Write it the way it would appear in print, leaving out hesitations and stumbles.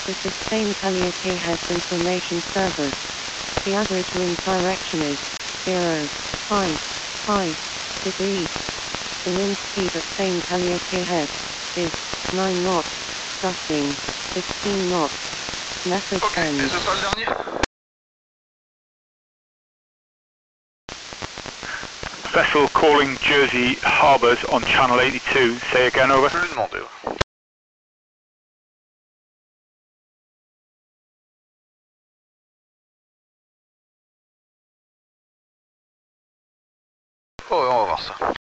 to sustain Calliope Head's information service. The average wind direction is 0.5 degrees. The wind speed at St. Calliope Head is 9 knots, gusting 15 knots. Message Ok, end. et ce sera le dernier. Vessel calling Jersey Harbours on channel 82. Say again, over. Je vais lui demander. Ouais. Oh, on va voir ça.